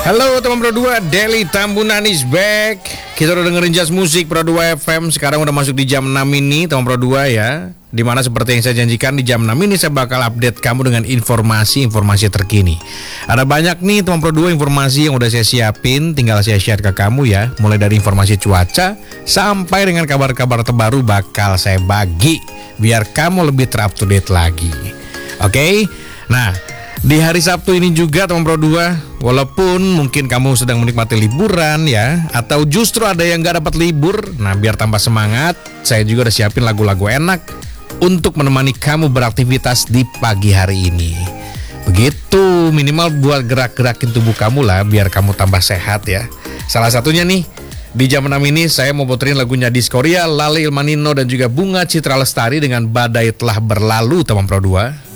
Halo teman Pro 2, Deli Tambunan is back. Kita udah dengerin jazz musik Pro 2 FM. Sekarang udah masuk di jam 6 ini teman Pro 2 ya. Dimana seperti yang saya janjikan di jam 6 ini saya bakal update kamu dengan informasi-informasi terkini. Ada banyak nih teman Pro 2 informasi yang udah saya siapin. Tinggal saya share ke kamu ya. Mulai dari informasi cuaca sampai dengan kabar-kabar terbaru bakal saya bagi biar kamu lebih up to date lagi. Oke? Nah, di hari Sabtu ini juga teman Pro 2, walaupun mungkin kamu sedang menikmati liburan ya, atau justru ada yang gak dapat libur, nah biar tambah semangat, saya juga udah siapin lagu-lagu enak untuk menemani kamu beraktivitas di pagi hari ini. Begitu, minimal buat gerak-gerakin tubuh kamu lah, biar kamu tambah sehat ya. Salah satunya nih, di jam 6 ini saya mau puterin lagunya Diskoria, Lale Ilmanino dan juga Bunga Citra Lestari dengan Badai Telah Berlalu teman Pro 2.